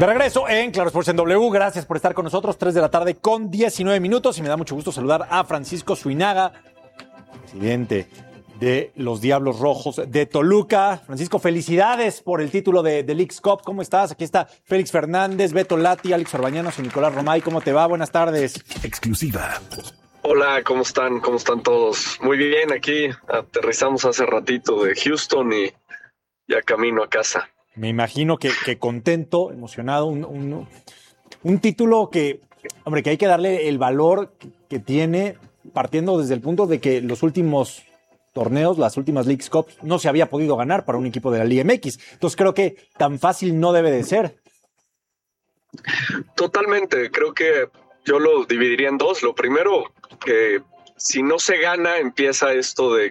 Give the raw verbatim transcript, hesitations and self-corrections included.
De regreso en Claro Sports en W, gracias por estar con nosotros, tres de la tarde con diecinueve minutos, y me da mucho gusto saludar a Francisco Suinaga, presidente de los Diablos Rojos de Toluca. Francisco, felicidades por el título de, de Leagues Cup. ¿Cómo estás? Aquí está Félix Fernández, Beto Lati, Alex Orbañanos y Nicolás Romay. ¿Cómo te va? Buenas tardes. Exclusiva. Hola, ¿cómo están? ¿Cómo están todos? Muy bien, aquí aterrizamos hace ratito de Houston y ya camino a casa. Me imagino que, que contento, emocionado, un, un, un título que, hombre, que hay que darle el valor que tiene, partiendo desde el punto de que los últimos torneos, las últimas Leagues Cup, no se había podido ganar para un equipo de la Liga M X. Entonces creo que tan fácil no debe de ser. Totalmente, creo que yo lo dividiría en dos. Lo primero, que si no se gana, empieza esto de